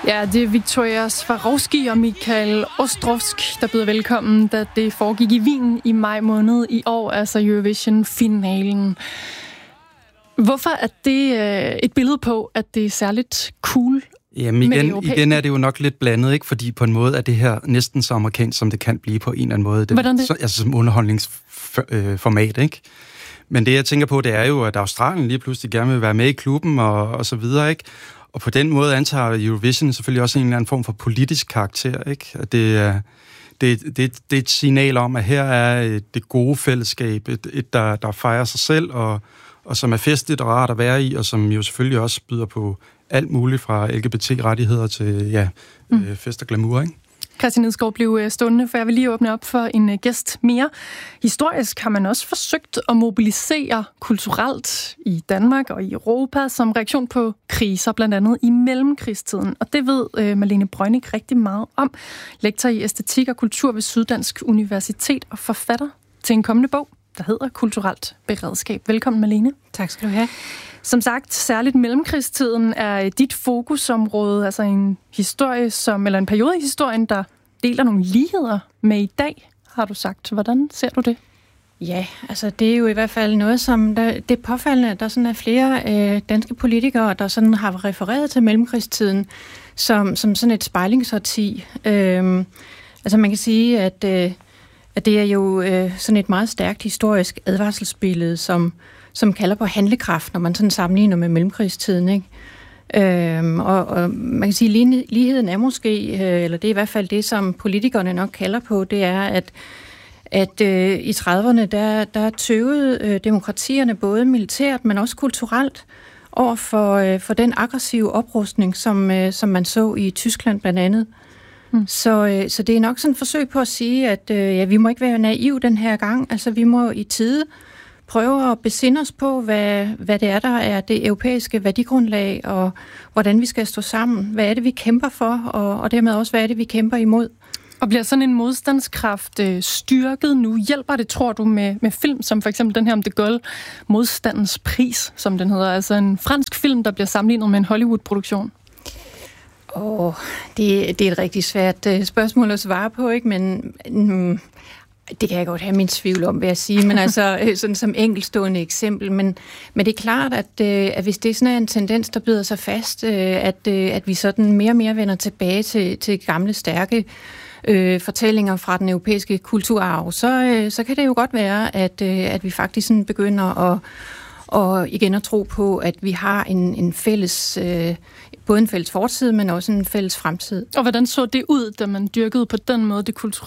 Ja, det er Viktoria Swarovski og Michael Ostrovsk, der byder velkommen, da det foregik i Wien i maj måned i år, altså Eurovision-finalen. Hvorfor er det et billede på, at det er særligt cool? Jamen igen er det jo nok lidt blandet, ikke? Fordi på en måde er det her næsten så amerikansk, som det kan blive på en eller anden måde. Hvordan det? Altså som underholdningsformat, ikke? Men det, jeg tænker på, det er jo, at Australien lige pludselig gerne vil være med i klubben og så videre, ikke? Og på den måde antager Eurovision selvfølgelig også en eller anden form for politisk karakter, ikke? At det er et signal om, at her er det gode fællesskab, der fejrer sig selv, og som er festligt og rart at være i, og som jo selvfølgelig også byder på alt muligt fra LGBT-rettigheder til fest og glamour, ikke? Christian Edsgaard blev stående, for jeg vil lige åbne op for en gæst mere. Historisk har man også forsøgt at mobilisere kulturelt i Danmark og i Europa som reaktion på kriser, blandt andet i mellemkrigstiden. Og det ved Malene Brønding rigtig meget om. Lektor i æstetik og kultur ved Syddansk Universitet og forfatter til en kommende bog, der hedder Kulturelt Beredskab. Velkommen, Malene. Tak skal du have. Som sagt, særligt mellemkrigstiden er dit fokusområde, altså en historie eller en periode i historien, der deler nogle ligheder med i dag, har du sagt. Hvordan ser du det? Ja, altså det er jo i hvert fald noget, som det er påfaldende, at der sådan er flere danske politikere, der sådan har refereret til mellemkrigstiden som sådan et spejlingsårti. Altså man kan sige, at det er jo sådan et meget stærkt historisk advarselsbillede, som kalder på handlekraft, når man sådan sammenligner med mellemkrigstiden, ikke? Og man kan sige, at ligheden er måske, eller det er i hvert fald det, som politikerne nok kalder på, det er, at i 30'erne, der tøvede demokratierne både militært, men også kulturelt over for den aggressive oprustning, som man så i Tyskland blandt andet. Så det er nok sådan et forsøg på at sige, at vi må ikke være naive den her gang. Altså vi må i tide prøve at besinde os på, hvad det er, der er det europæiske værdigrundlag, og hvordan vi skal stå sammen. Hvad er det, vi kæmper for, og dermed også, hvad er det, vi kæmper imod. Og bliver sådan en modstandskraft styrket nu? Hjælper det, tror du, med film, som for eksempel den her om de Gaulle, Modstandens pris, som den hedder? Altså en fransk film, der bliver sammenlignet med en Hollywood-produktion. Det er et rigtig svært spørgsmål at svare på, ikke? Men det kan jeg godt have min tvivl om, vil jeg sige, men altså sådan som enkeltstående eksempel. Men det er klart, at hvis det sådan er en tendens, der bider sig fast, at vi sådan mere og mere vender tilbage til gamle, stærke fortællinger fra den europæiske kulturarv, så kan det jo godt være, at vi faktisk sådan begynder og igen at tro på, at vi har en fælles, både en fælles fortid, men også en fælles fremtid. Og hvordan så det ud, da man dyrkede på den måde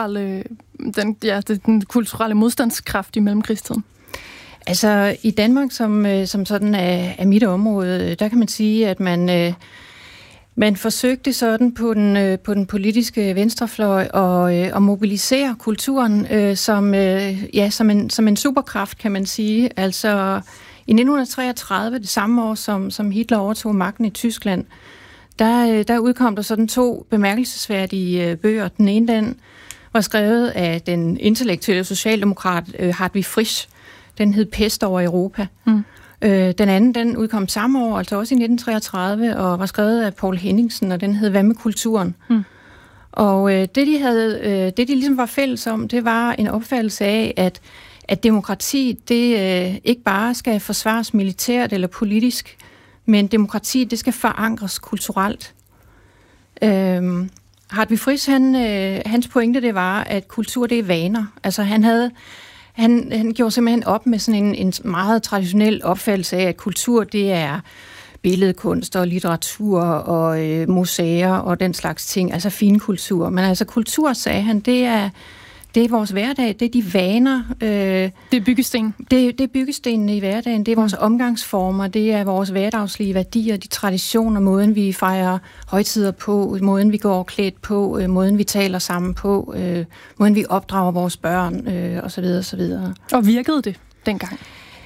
den kulturelle modstandskraft i mellemkrigstiden? Altså i Danmark, som sådan er mit område, der kan man sige, at man forsøgte sådan på den politiske venstrefløj at mobilisere kulturen som en superkraft, kan man sige. Altså i 1933, det samme år, som Hitler overtog magten i Tyskland, der udkom der sådan 2 bemærkelsesværdige bøger. Den ene, den var skrevet af den intellektuelle socialdemokrat Hartwig Frisch. Den hed Pest over Europa. Den anden, den udkom samme år, altså også i 1933, og var skrevet af Poul Henningsen, og den hed Hvad med kulturen? Og det de ligesom var fælles om, det var en opfattelse af, at demokrati, det ikke bare skal forsvares militært eller politisk, men demokrati, det skal forankres kulturelt. Hartwig Frisch, hans pointe, det var, at kultur, det er vaner. Altså han gjorde simpelthen op med sådan en meget traditionel opfattelse af, at kultur, det er billedkunst og litteratur og museer og den slags ting, altså finkultur. Men altså kultur, sagde han, det er vores hverdag, det er de vaner. Det er byggesten. Det er byggestenene i hverdagen, det er vores omgangsformer, det er vores hverdagslige værdier, de traditioner, måden vi fejrer højtider på, måden vi går klædt på, måden vi taler sammen på, måden vi opdrager vores børn, osv. osv. Og virkede det dengang?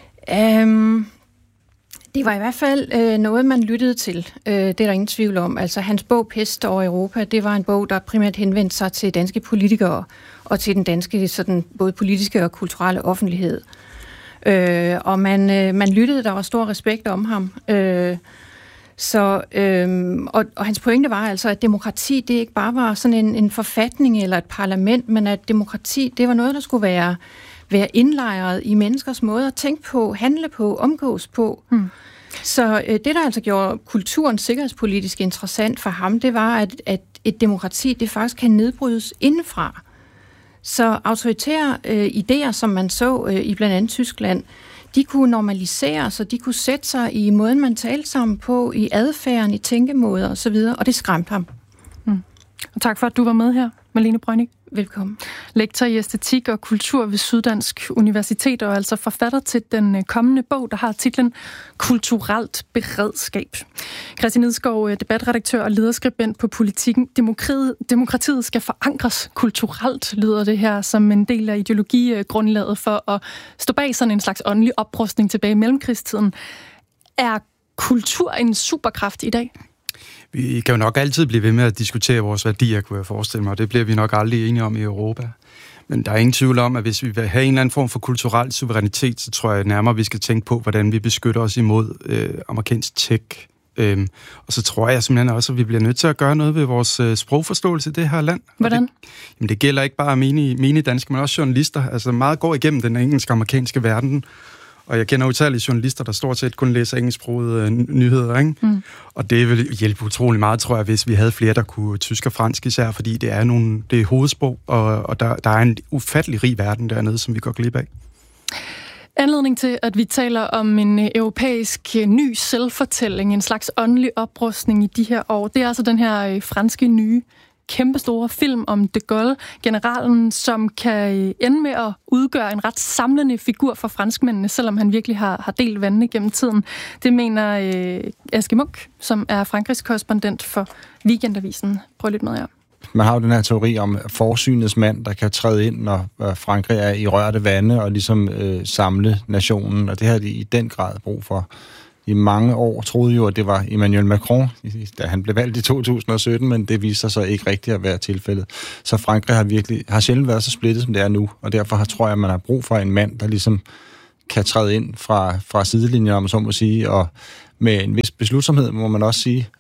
Det var i hvert fald noget, man lyttede til. Det er der ingen tvivl om. Altså hans bog Pest over Europa, det var en bog, der primært henvendte sig til danske politikere og til den danske sådan, både politiske og kulturelle offentlighed. Og man lyttede, der var stor respekt om ham. Så, og hans pointe var altså, at demokrati, det ikke bare var sådan en forfatning eller et parlament, men at demokrati, det var noget, der skulle være indlejret i menneskers måde at tænke på, handle på, omgås på. Så det, der altså gjorde kulturen sikkerhedspolitisk interessant for ham, det var, at et demokrati, det faktisk kan nedbrydes indefra. Så autoritære idéer, som man så i blandt andet Tyskland, de kunne normaliseres, og de kunne sætte sig i måden, man talte sammen på, i adfærden, i tænkemåder osv., og det skræmte ham. Og tak for, at du var med her, Malene Brønding. Velkommen. Lektor i æstetik og kultur ved Syddansk Universitet, og altså forfatter til den kommende bog, der har titlen Kulturelt beredskab. Christian Idskov, debatredaktør og lederskribent på Politikken. Demokratiet skal forankres kulturelt, lyder det her, som en del af ideologigrundlaget for at stå bag sådan en slags åndelig oprustning tilbage i mellemkrigstiden. Er kultur en superkraft i dag? Vi kan jo nok altid blive ved med at diskutere vores værdier, kunne jeg forestille mig, og det bliver vi nok aldrig enige om i Europa. Men der er ingen tvivl om, at hvis vi vil have en eller anden form for kulturel suverænitet, så tror jeg nærmere, vi skal tænke på, hvordan vi beskytter os imod amerikansk tech. Og så tror jeg simpelthen også, at vi bliver nødt til at gøre noget ved vores sprogforståelse i det her land. Hvordan? Det gælder ikke bare mine danske, men også journalister. Altså meget går igennem den engelsk-amerikanske verden. Og jeg kender utallige journalister, der stort set kun læser engelsksprogede nyheder, ikke? Og det vil hjælpe utrolig meget, tror jeg, hvis vi havde flere, der kunne tysk og fransk især, fordi det er hovedsprog, og der er en ufattelig rig verden dernede, som vi går glip af. Anledning til, at vi taler om en europæisk ny selvfortælling, en slags åndelig oprustning i de her år, det er altså den her franske nye kæmpestore film om de Gaulle, generalen, som kan ende med at udgøre en ret samlende figur for franskmændene, selvom han virkelig har delt vandene gennem tiden. Det mener Aske Munk, som er Frankrigs korrespondent for Weekendavisen. Prøv lidt med jer. Man har jo den her teori om forsynets mand, der kan træde ind, når Frankrig er i rørte vande og ligesom samle nationen, og det har de i den grad brug for. I mange år troede jo, at det var Emmanuel Macron, da han blev valgt i 2017, men det viser sig ikke rigtigt at være tilfældet. Så Frankrig har sjældent været så splittet, som det er nu, og derfor tror jeg, at man har brug for en mand, der ligesom kan træde ind fra sidelinjen, om man så må sige, og med en vis beslutsomhed, må man også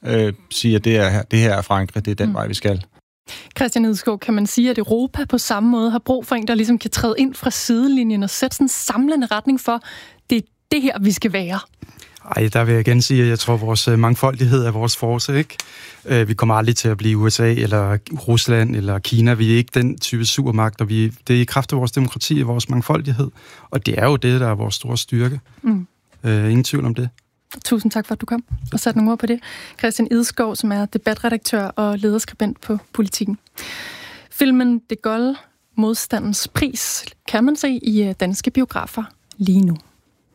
sige at det her er Frankrig, det er den vej, vi skal. Christian Idskov, kan man sige, at Europa på samme måde har brug for en, der ligesom kan træde ind fra sidelinjen og sætte sådan en samlende retning for, det er det her, vi skal være? Ej, der vil jeg igen sige, at jeg tror, at vores mangfoldighed er vores force, ikke? Vi kommer aldrig til at blive USA eller Rusland eller Kina. Vi er ikke den type supermagt, og det er i kraft af vores demokrati og vores mangfoldighed. Og det er jo det, der er vores store styrke. Ingen tvivl om det. Tusind tak for, at du kom og satte nogle ord på det. Christian Idskov, som er debatredaktør og lederskribent på Politikken. Filmen De Gaulle, modstandens pris, kan man se i danske biografer lige nu.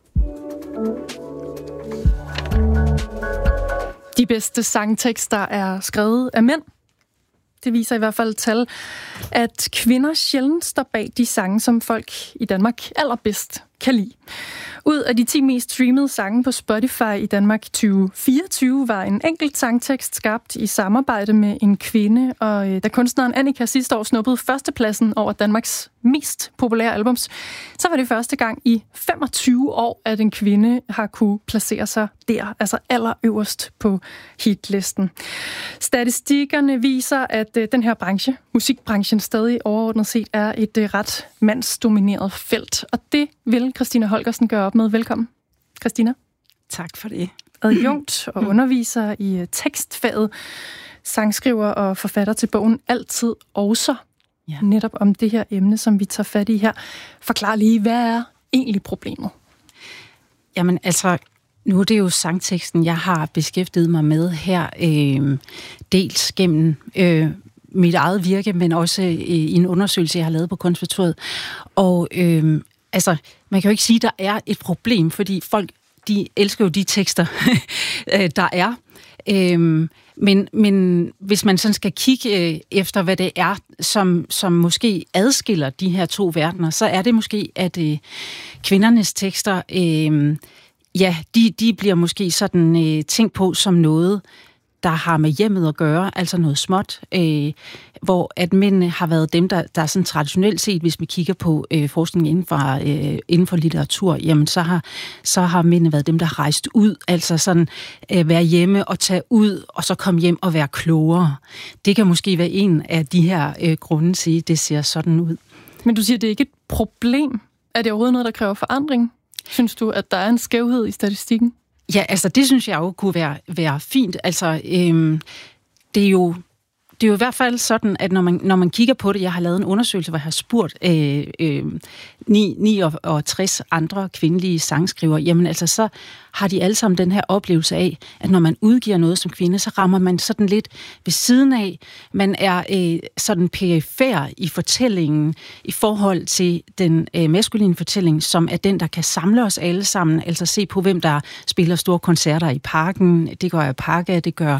De bedste sangtekster er skrevet af mænd. Det viser i hvert fald tal, at kvinder sjældent står bag de sange, som folk i Danmark allerbedst kan lide. Ud af de 10 mest streamede sange på Spotify i Danmark 2024 var en enkelt sangtekst skabt i samarbejde med en kvinde, og da kunstneren Annika sidste år snuppede førstepladsen over Danmarks mest populære albums, så var det første gang i 25 år, at en kvinde har kunne placere sig der, altså allerøverst på hitlisten. Statistikkerne viser, at den her branche, musikbranchen, stadig overordnet set er et ret mandsdomineret felt, og det vil Christina Holgersen gøre op med. Velkommen, Christina. Tak for det. Adjunkt og underviser i tekstfaget, sangskriver og forfatter til bogen Altid også. Ja. Netop om det her emne, som vi tager fat i her. Forklar lige, hvad er egentlig problemet? Jamen altså, nu er det jo sangteksten, jeg har beskæftiget mig med her, dels gennem mit eget virke, men også i en undersøgelse, jeg har lavet på konservatoriet. Og altså, man kan jo ikke sige, at der er et problem, fordi folk, de elsker jo de tekster, der er. Men hvis man sådan skal kigge efter, hvad det er, som måske adskiller de her to verdener, så er det måske, at kvindernes tekster, de bliver måske sådan tænkt på som noget, der har med hjemmet at gøre, altså noget småt, hvor at mændene har været dem, der sådan traditionelt set, hvis vi kigger på forskning inden for litteratur, jamen så har mændene været dem, der har rejst ud, altså sådan være hjemme og tage ud, og så komme hjem og være klogere. Det kan måske være en af de her grunde til, det ser sådan ud. Men du siger, det er ikke et problem. Er det overhovedet noget, der kræver forandring? Synes du, at der er en skævhed i statistikken? Ja, altså det synes jeg jo kunne være fint. Altså det er jo i hvert fald sådan, at når man kigger på det, jeg har lavet en undersøgelse, hvor jeg har spurgt 69 andre kvindelige sangskrivere, jamen altså så har de alle sammen den her oplevelse af, at når man udgiver noget som kvinde, så rammer man sådan lidt ved siden af. Man er sådan perifær i fortællingen i forhold til den maskuline fortælling, som er den, der kan samle os alle sammen. Altså se på, hvem der spiller store koncerter i Parken. Det gør Parka, det gør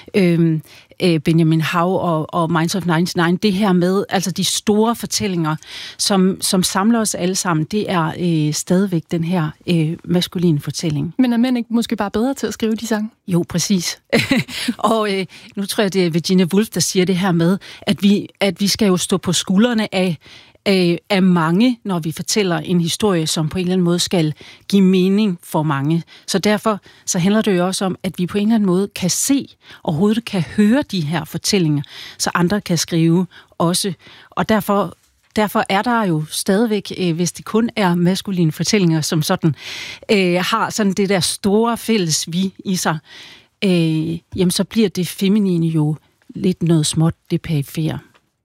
Benjamin Hav og Minds of 99. Det her med, altså de store fortællinger, som samler os alle sammen, det er stadigvæk den her maskuline fortælling. Men er mænd ikke måske bare bedre til at skrive de sange? Jo, præcis. Og nu tror jeg, det er Virginia Woolf, der siger det her med, at vi skal jo stå på skuldrene af mange, når vi fortæller en historie, som på en eller anden måde skal give mening for mange. Så derfor så handler det jo også om, at vi på en eller anden måde kan se, og overhovedet kan høre de her fortællinger, så andre kan skrive også. Og derfor er der jo stadigvæk, hvis det kun er maskuline fortællinger, som sådan har sådan det der store fælles vi i sig, jamen så bliver det feminine jo lidt noget småt, det perifere.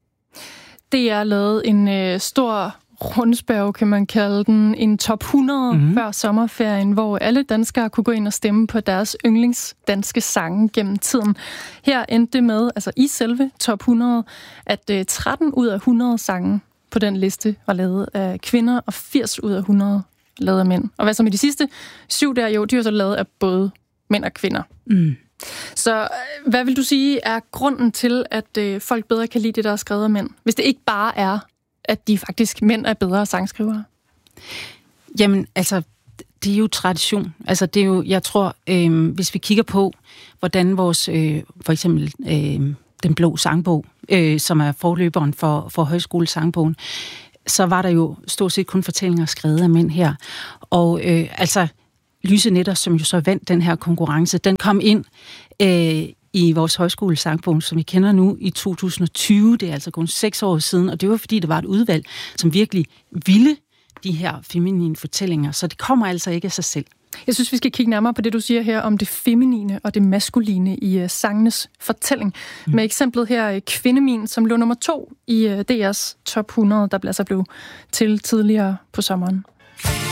Det er lavet en stor rundspørge, kan man kalde den, en top 100 før sommerferien, hvor alle danskere kunne gå ind og stemme på deres yndlingsdanske sange gennem tiden. Her endte det med, altså i selve top 100, at 13 ud af 100 sange på den liste var lavet af kvinder, og 80 ud af 100 lavet af mænd. Og hvad så med de sidste 7 der, jo, de er så lavet af både mænd og kvinder. Mm. Så hvad vil du sige er grunden til, at folk bedre kan lide det, der er skrevet af mænd? Hvis det ikke bare er, at de faktisk mænd er bedre sangskrivere? Jamen, altså, det er jo tradition. Altså, det er jo, jeg tror, hvis vi kigger på, hvordan vores, for eksempel Den Blå Sangbog, som er forløberen for Højskolesangbogen, så var der jo stort set kun fortællinger skrevet af mænd her. Og altså, Lyse Nætter, som jo så vandt den her konkurrence, den kom ind i vores højskolesangbog, som vi kender nu, i 2020. Det er altså kun 6 år siden, og det var fordi, der var et udvalg, som virkelig ville de her feminine fortællinger. Så det kommer altså ikke af sig selv. Jeg synes, vi skal kigge nærmere på det, du siger her om det feminine og det maskuline i sangenes fortælling. Med eksemplet her, Kvindemin, som lå nummer 2 i DR's top 100, der altså blev til tidligere på sommeren.